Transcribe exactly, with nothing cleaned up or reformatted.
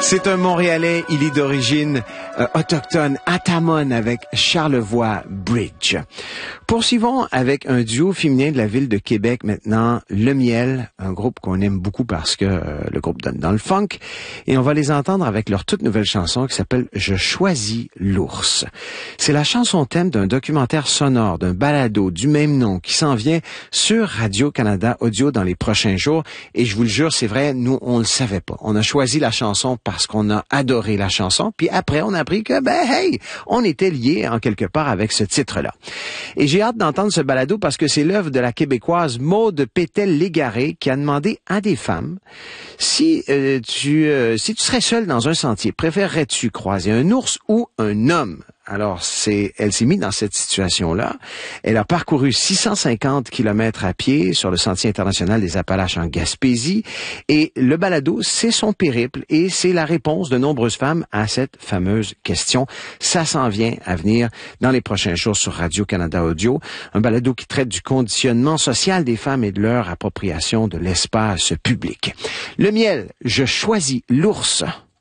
C'est un Montréalais, il est d'origine euh, autochtone, Atamon, avec Charlevoix Bridge. Poursuivons avec un duo féminin de la ville de Québec maintenant, Le Miel, un groupe qu'on aime beaucoup parce que euh, le groupe donne dans le funk. Et on va les entendre avec leur toute nouvelle chanson qui s'appelle « Je choisis l'ours ». C'est la chanson thème d'un documentaire sonore, d'un balado du même nom qui s'en vient sur Radio-Canada Audio dans les prochains jours. Et je vous le jure, c'est vrai, nous, on le savait pas. On a choisi la chanson parce qu'on a adoré la chanson. Puis après, on a appris que, ben, hey, on était liés en quelque part avec ce titre-là. Et j'ai hâte d'entendre ce balado parce que c'est l'œuvre de la Québécoise Maude Pétel-Légaré qui a demandé à des femmes si euh, tu euh, si tu serais seule dans un sentier, préférerais-tu croiser un ours ou un homme? Alors, c'est, elle s'est mise dans cette situation-là. Elle a parcouru six cent cinquante kilomètres à pied sur le Sentier international des Appalaches en Gaspésie. Et le balado, c'est son périple et c'est la réponse de nombreuses femmes à cette fameuse question. Ça s'en vient à venir dans les prochains jours sur Radio-Canada Audio. Un balado qui traite du conditionnement social des femmes et de leur appropriation de l'espace public. Le Miel, je choisis l'ours.